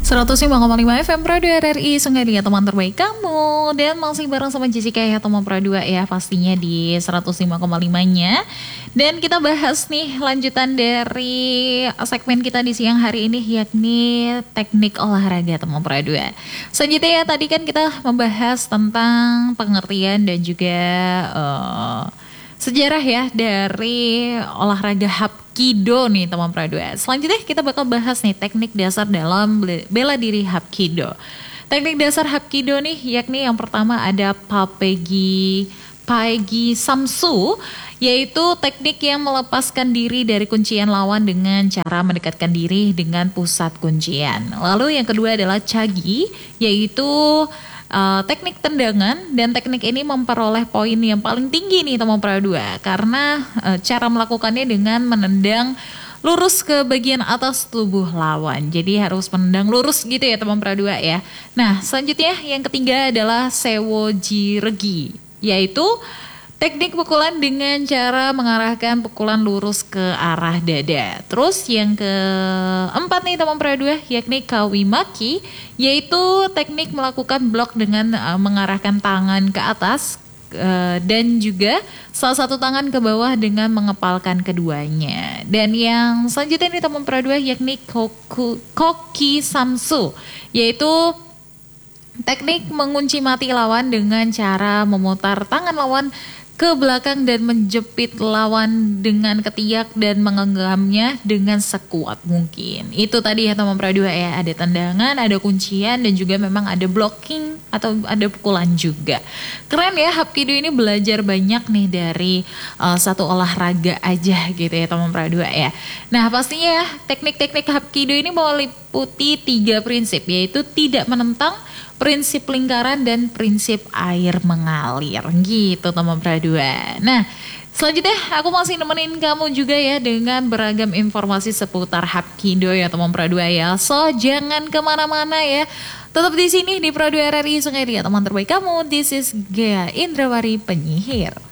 105,5 FM Pro 2 RRI Sungai Dia, teman terbaik kamu. Dan masih bareng sama Jessica ya, teman Pro 2 ya, pastinya di 105,5-nya. Dan kita bahas nih lanjutan dari segmen kita di siang hari ini, yakni teknik olahraga teman Pro 2. Selanjutnya ya, tadi kan kita membahas tentang pengertian dan juga sejarah ya dari olahraga Hapkido nih teman Pradua. Selanjutnya kita bakal bahas nih teknik dasar dalam bela diri Hapkido. Teknik dasar Hapkido nih yakni yang pertama ada Paegi Samsu, yaitu teknik yang melepaskan diri dari kuncian lawan dengan cara mendekatkan diri dengan pusat kuncian. Lalu yang kedua adalah Chagi, yaitu teknik tendangan, dan teknik ini memperoleh poin yang paling tinggi nih teman Pradua karena cara melakukannya dengan menendang lurus ke bagian atas tubuh lawan. Jadi harus menendang lurus gitu ya teman Pradua ya. Nah selanjutnya yang ketiga adalah Sewoji Regi, yaitu teknik pukulan dengan cara mengarahkan pukulan lurus ke arah dada. Terus yang keempat nih teman Pradua yakni Kawimaki, yaitu teknik melakukan blok dengan mengarahkan tangan ke atas dan juga salah satu tangan ke bawah dengan mengepalkan keduanya. Dan yang selanjutnya nih teman Pradua yakni Koki Samsu, yaitu teknik mengunci mati lawan dengan cara memutar tangan lawan ke belakang dan menjepit lawan dengan ketiak dan menggenggamnya dengan sekuat mungkin. Itu tadi ya teman Pradua ya, ada tendangan, ada kuncian, dan juga memang ada blocking atau ada pukulan juga. Keren ya, Hapkido ini belajar banyak nih dari satu olahraga aja gitu ya teman Pradua ya. Nah pastinya ya, teknik-teknik Hapkido ini meliputi 3 prinsip, yaitu tidak menentang, prinsip lingkaran, dan prinsip air mengalir gitu teman Pradua. Nah selanjutnya aku masih nemenin kamu juga ya dengan beragam informasi seputar Hapkido ya teman Pradua ya. So jangan kemana-mana ya, tetap di sini di Pro 2 RRI Sungai Dia, teman terbaik kamu. This is Gea Indrawari, penyihir.